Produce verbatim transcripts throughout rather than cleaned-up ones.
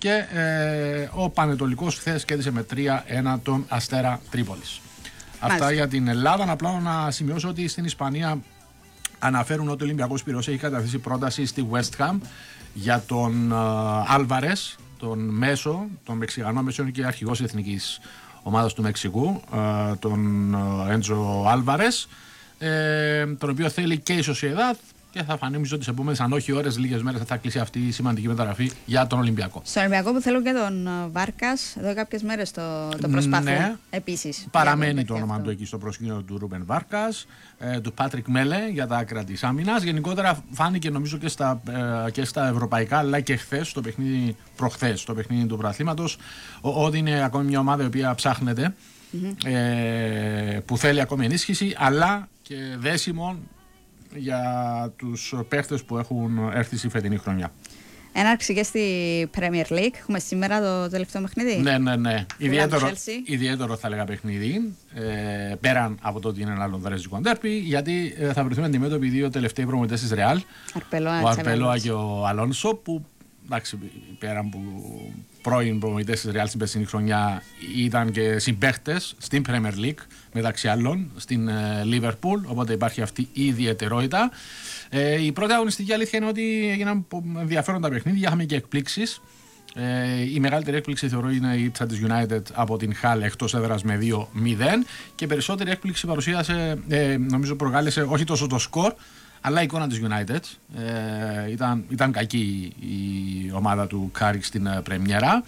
Και ε, ο Πανετολικός χθες κέρδισε με τρία ένα τον Αστέρα Τρίπολης. Αυτά για την Ελλάδα. Απλά να σημειώσω ότι στην Ισπανία αναφέρουν ότι ο Ολυμπιακός Πειραιώς έχει καταθέσει πρόταση στη West Ham για τον Άλβαρες, τον μέσο, τον Μεξικανό μέσο και αρχηγός της εθνικής ομάδας του Μεξικού, ε, τον Έντζο Άλβαρες, ε, τον οποίο θέλει και η Σοσιεδάδ. Και θα φανεί νομίζω τις επόμενες, αν όχι ώρες, λίγες μέρες θα κλείσει αυτή η σημαντική μεταγραφή για τον Ολυμπιακό. Στον Ολυμπιακό που θέλω και τον Βάρκας, εδώ κάποιες μέρες το, το προσπαθούν ναι, επίσης. Παραμένει το όνομα του εκεί στο προσκήνιο του Ρούμπεν Βάρκας, ε, του Πάτρικ Μέλε για τα άκρα της άμυνας. Γενικότερα φάνηκε νομίζω και στα, ε, και στα ευρωπαϊκά, αλλά και χθες, στο παιχνίδι, προχθές, στο παιχνίδι του πρωταθλήματος, ότι είναι ακόμη μια ομάδα η οποία ψάχνεται, mm-hmm. ε, που θέλει ακόμη ενίσχυση, αλλά και δέσιμο για τους παίχτες που έχουν έρθει στη φετινή χρονιά. Έναρξη και στη Premier League. Έχουμε σήμερα το τελευταίο παιχνίδι. Ναι, ναι, ναι. Ιδιαίτερο, ιδιαίτερο θα λέγα παιχνίδι. Ε, πέραν από το ότι είναι ένα λονδρέζικο ντέρμπι, γιατί ε, θα βρεθούμε αντιμέτωποι οι δύο τελευταίοι προμονητές της Ρεάλ. Ο Αρπελόα και ο Αλόνσο, που εντάξει, πέραν που πρώην προμονητές της Ρεάλ στην περσινή χρονιά ήταν και συμπαίχτες στην Premier League, μεταξύ άλλων στην Liverpool, οπότε υπάρχει αυτή η ιδιαιτερότητα. Ε, η πρώτη αγωνιστική αλήθεια είναι ότι έγιναν ενδιαφέροντα παιχνίδια, είχαμε και εκπλήξεις. Ε, η μεγαλύτερη έκπληξη θεωρώ είναι η ήττα της United από την Hull εκτός έδρας με δύο μηδέν, και περισσότερη έκπληξη παρουσίασε, ε, νομίζω προκάλεσε όχι τόσο το σκορ, αλλά η εικόνα της United. Ε, ήταν, ήταν κακή η ομάδα του Κάρικ στην πρεμιέρα.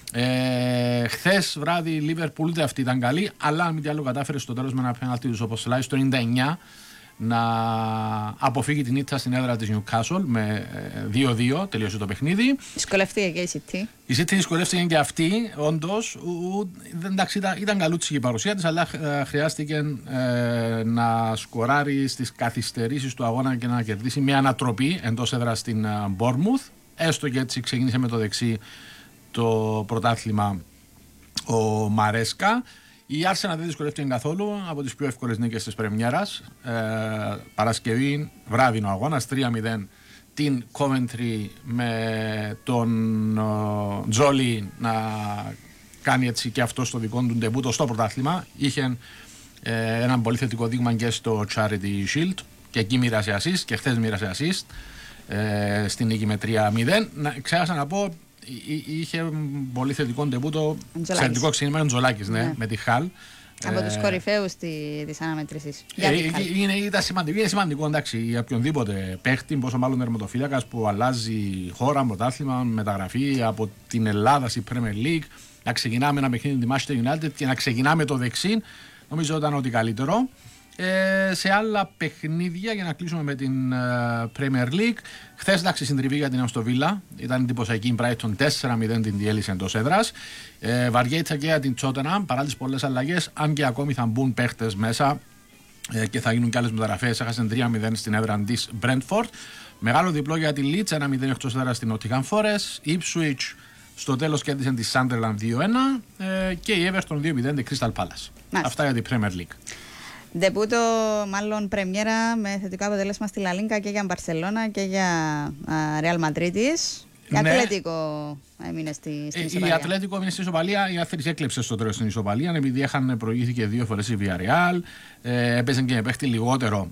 Ε, χθες βράδυ η Liverpool ούτε αυτή ήταν καλή, αλλά αν μη τι άλλο κατάφερε στο τέλος με ένα πέναλτι του όπως λέει στο ενενήντα εννιά να αποφύγει την ήττα στην έδρα της Newcastle με δύο δύο, τελείωσε το παιχνίδι. Δυσκολεύτηκε και η City. Η City δυσκολεύτηκε και αυτή, όντως. Εντάξει, ήταν, ήταν καλούτσικη η παρουσία της, αλλά χρειάστηκε ε, να σκοράρει στις καθυστερήσεις του αγώνα και να κερδίσει μια ανατροπή εντός έδρας στην Bournemouth. Έστω και έτσι ξεκίνησε με το δεξί το πρωτάθλημα ο Μαρέσκα. Η Arsenal δεν δυσκολεύτηκε καθόλου, από τις πιο εύκολες νίκες της πρεμιέρας. Ε, Παρασκευή, βράδυ ο αγώνας, τρία μηδέν την Coventry, με τον Τζόλι να κάνει έτσι και αυτό στο δικό του ντεμπούτο στο πρωτάθλημα. Είχε ε, έναν πολύ θετικό δείγμα και στο Charity Shield και εκεί μοίρασε assist και χθες μοίρασε assist ε, στην νίκη με τρία μηδέν. Ξέχασα να πω, είχε πολύ θετικό ντεμπούτο, θετικό ξεκίνημα ο Τζολάκης, ναι, ναι, με τη Χαλ. Από τους κορυφαίους της αναμέτρησης. Ε, είναι, είναι, σημαντικό, είναι σημαντικό, εντάξει, για οποιονδήποτε παίχτη, πόσο μάλλον τερματοφύλακας που αλλάζει χώρα, πρωτάθλημα, μεταγραφή από την Ελλάδα στη Premier League, να ξεκινάμε ένα παιχνίδι τη Manchester United και να ξεκινάμε το δεξί, νομίζω ήταν ότι καλύτερο. Ε, σε άλλα παιχνίδια, για να κλείσουμε με την uh, Premier League, χθες εντάξει συντριβή για την Aston Villa, ήταν εντυπωσιακή η Brighton, τέσσερα μηδέν την διέλυσε εντός έδρας. ε, Βαριέτησα και για την Tottenham παρά τις πολλές αλλαγές, αν και ακόμη θα μπουν παίχτες μέσα ε, και θα γίνουν και άλλες μεταγραφές. Έχασαν τρία μηδέν στην έδρα της Brentford. Μεγάλο διπλό για τη Leeds, ένα μηδέν εκτός έδρας στην Nottingham Forest. Ipswich στο τέλος κέρδισε τη Sunderland δύο ένα ε, και η Everton δύο μηδέν την Crystal Palace. Μάλιστα. Αυτά για την Premier League. Ντεπούτο, μάλλον πρεμιέρα με θετικό αποτέλεσμα στη Λα-Λίγκα και για Μπαρσελόνα και για Ρεάλ Μαδρίτης. Η ναι. Ατλέτικο έμεινε στη, στην ισοπαλία. Η Ατλέτικο έμεινε στην ισοπαλία. Η Άθρης έκλεψε στο τέλος στην ισοπαλία, επειδή είχαν προηγήθηκε δύο φορές η Villarreal. Ε, έπαιζε και με παίχτη λιγότερο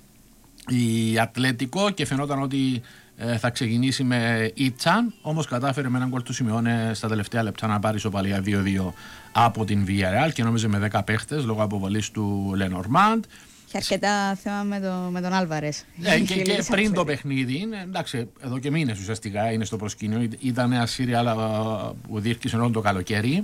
η Ατλέτικο και φαινόταν ότι ε, θα ξεκινήσει με Ιτσάν. Όμως κατάφερε με έναν γκολ του Σιμεώνε στα τελευταία λεπτά να πάρει ισοπαλία δύο δύο από την Villarreal και νόμιζε με δέκα παίχτες λόγω αποβολής του Λενορμάντ. Και αρκετά θέμα με, το, με τον Άλβαρες. Ναι, και, και πριν το παιχνίδι, εντάξει, εδώ και μήνες ουσιαστικά είναι στο προσκήνιο. Ήταν ένα σύριαλ που διήρκησε όλο το καλοκαίρι.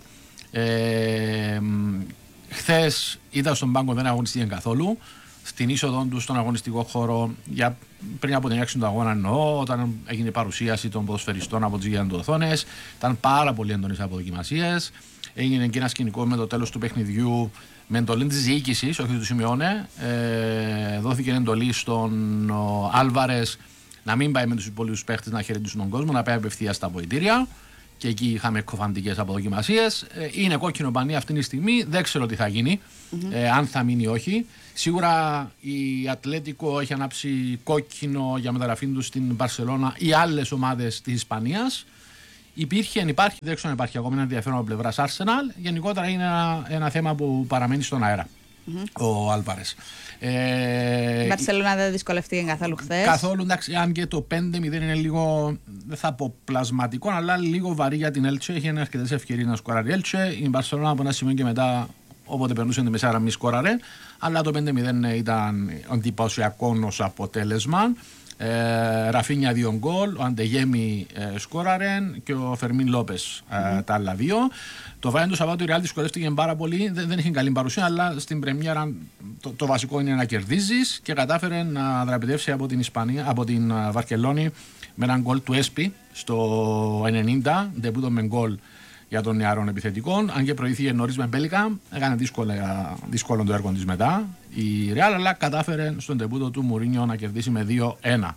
Ε, χθες ήταν στον πάγκο, δεν αγωνιστήκε καθόλου. Στην είσοδο του στον αγωνιστικό χώρο, για, πριν από την έξι του αγώνα εννοώ, όταν έγινε η παρουσίαση των ποδοσφαιριστών από τις γιγαντοοθόνες, ήταν πάρα πολύ έντονες αποδοκιμασίες. Έγινε και ένα σκηνικό με το τέλος του παιχνιδιού με εντολή της διοίκησης, όχι του Σιμεώνε. Ε, δόθηκε εντολή στον Άλβαρες να μην πάει με τους υπόλοιπους παίχτες να χαιρετήσουν τον κόσμο, να πάει απευθείας στα αποδυτήρια. Και εκεί είχαμε εκκοφαντικές αποδοκιμασίες. Ε, είναι κόκκινο πανί αυτή τη στιγμή, δεν ξέρω τι θα γίνει, mm-hmm. ε, αν θα μείνει ή όχι. Σίγουρα η Ατλέτικο έχει ανάψει κόκκινο για μεταγραφή του στην Μπαρσελόνα ή άλλες ομάδες της Ισπανίας. Υπήρχε, υπάρχει, δεν ξέρω αν υπάρχει ακόμα ένα ενδιαφέρον από πλευράς Arsenal. Γενικότερα είναι ένα, ένα θέμα που παραμένει στον αέρα. Mm-hmm. Ο Άλβαρες. Ε, η Μπαρσελόνα δεν δυσκολευτήκε καθόλου χθες. Καθόλου, εντάξει, αν και το πέντε μηδέν είναι λίγο, δεν θα πω πλασματικό, αλλά λίγο βαρύ για την Έλτσε. Έχει αρκετές ευκαιρίες να σκοράρει η Έλτσε. Η Μπαρσελόνα από ένα σημείο και μετά, όποτε περνούσε τη μεσάρα, μη σκόραρε. Αλλά το πέντε μηδέν ήταν εντυπωσιακό ως αποτέλεσμα. Ε, Ραφίνια δύο γκολ, ο Αντεγέμι ε, σκόραρεν και ο Φερμίν Λόπες ε, mm-hmm. τα άλλα δύο. Το βράδυ του Σαββάτου η Ρεάλ δυσκολεύτηκε πάρα πολύ, δεν, δεν είχε καλή παρουσία, αλλά στην πρεμιέρα το, το βασικό είναι να κερδίζεις και κατάφερε να δραπητεύσει από την, Ισπανία, από την uh, Βαρκελόνη με έναν γκολ του Έσπι στο ενενήντα, ντεπούτο με γκολ για των νεαρών επιθετικών. Αν και προηγήθηκε νωρίς με Μπέλικα, έκανε δύσκολο, δύσκολο το έργο της μετά η Ρεάλ, αλλά κατάφερε στον ντεπούτο του Μουρίνιο να κερδίσει με δύο ένα.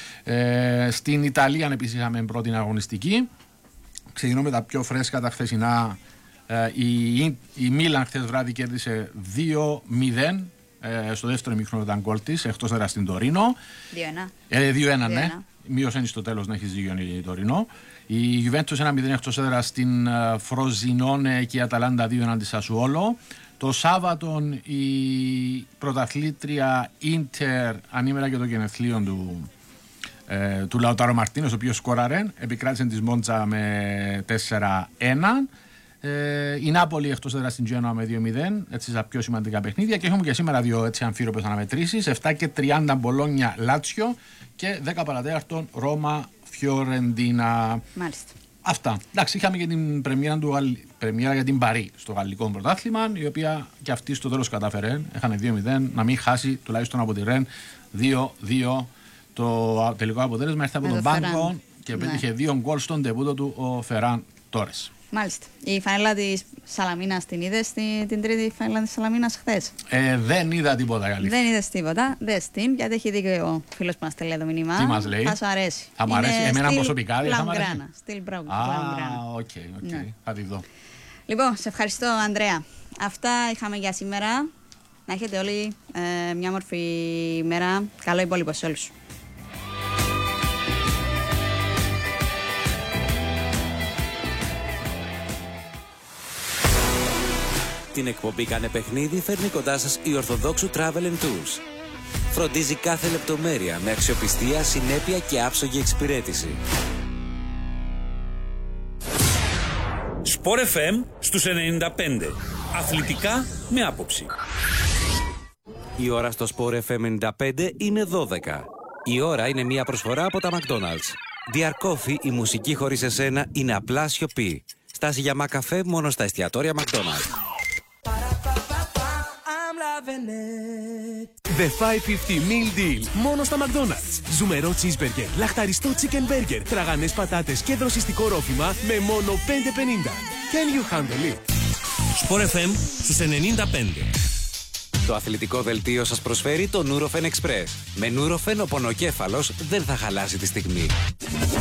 Ε, στην Ιταλία επίσης είχαμε πρώτη αγωνιστική. Ξεκινώ με τα πιο φρέσκα τα χθεσινά. Ε, η, η Μίλαν χθες βράδυ κέρδισε δύο μηδέν. Ε, στο δεύτερο ημίχρονο ήταν γκολ της, εκτός έδρας στην Τωρίνο. δύο ένα. Ε, δύο ένα, ναι. Μείωσε στο τέλος να έχει ζύγιο η Τωρίνο. Η Juventus ένα μηδέν εκτός έδρας στην Φροζινόνε και η Αταλάντα δύο ένα τη Σασουόλο. Το Σάββατο η πρωταθλήτρια Ίντερ ανήμερα και το γενεθλίο του, ε, του Λαουτάρο Μαρτίνος, ο οποίος σκόραρε, επικράτησε της Μόντσα με τέσσερα ένα. Ε, η Νάπολη εκτός έδρας στην Τζένοα με δύο μηδέν, έτσι στα πιο σημαντικά παιχνίδια. Και έχουμε και σήμερα δύο έτσι αμφίροπες αναμετρήσεις. επτά και τριάντα Μπολόνια Λάτσιο και δέκα παρατέταρτον Ρώμα Φιωρεντίνα. Μάλιστα. Αυτά. Εντάξει, είχαμε και την πρεμιέρα, του, πρεμιέρα για την Παρί στο γαλλικό πρωτάθλημα, η οποία και αυτή στο τέλος κατάφερε. Έχανε δύο μηδέν, να μην χάσει τουλάχιστον από τη Ρεν δύο δύο. Το τελικό αποτέλεσμα ήρθε από τον Μπάνκο και πέτυχε ναι. δύο γκολ στον τεπούτο του ο Φεράν Τόρες. Μάλιστα. Η φανέλα της Σαλαμίνας την είδες, την, την τρίτη φανέλα της Σαλαμίνας χθες? Ε, δεν είδα τίποτα καλή. Δεν είδες τίποτα. Δες την, γιατί έχει δίκιο ο φίλος που μας στέλνει το μήνυμα. Τι μας λέει? Θα σου αρέσει. Θα μου αρέσει. Εμένα στυλ προσωπικά δεν θα μου αρέσει. Στυλ Μπλαουγκράνα. Α, οκ, οκ. Θα τη δω. Λοιπόν, σε ευχαριστώ, Ανδρέα. Αυτά είχαμε για σήμερα. Να έχετε όλοι ε, μια μορφή ημέρα. Καλό υπόλοιπο σε όλους. Την εκπομπή «Κάνε παιχνίδι» φέρνει κοντά σας η Ορθοδόξου Travel and Tours. Φροντίζει κάθε λεπτομέρεια με αξιοπιστία, συνέπεια και άψογη εξυπηρέτηση. Σπορ εφ εμ στους ενενήντα πέντε. Αθλητικά με άποψη. Η ώρα στο Σπορ εφ εμ ενενήντα πέντε είναι δώδεκα. Η ώρα είναι μια προσφορά από τα McDonald's. Διαρκώφη, η μουσική χωρίς εσένα είναι απλά σιωπή. Στάση για μακαφέ μόνο στα εστιατόρια McDonald's. The πεντακόσια πενήντα Meal Deal. Μόνο στα McDonald's. Ζουμερό cheeseburger, λαχταριστό chicken burger, τραγανές πατάτες και δροσιστικό ρόφημα με μόνο πέντε πενήντα. Can you handle it? Σπορ εφ εμ στους ενενήντα πέντε. Το αθλητικό δελτίο σας προσφέρει το Nurofen Express. Με Nurofen ο πονοκέφαλος δεν θα χαλάσει τη στιγμή.